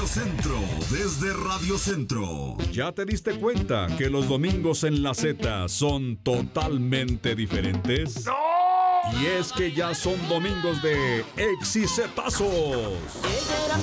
Centro, desde Radio Centro. ¿Ya te diste cuenta que los domingos en la Z son totalmente diferentes? ¡No! Y es que ya son domingos de exicetazos.